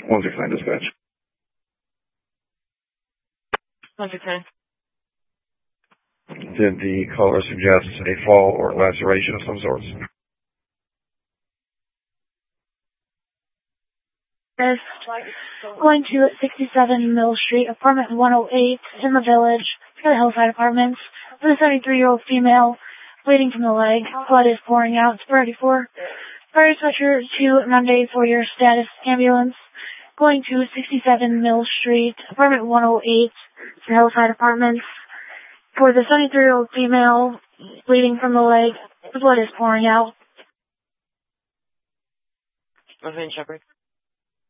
169 dispatch. 169. Did the caller suggest a fall or laceration of some sorts? Yes. Going to 67 Mill Street, apartment 108 in the village, for the Hillside Apartments. With a 73-year-old female bleeding from the leg. Blood is pouring out. It's priority 4. Fire dispatcher to Monday for your status ambulance. Going to 67 Mill Street, apartment 108 for Hillside Apartments. For the 73-year-old female bleeding from the leg, the blood is pouring out. Okay, Shepard.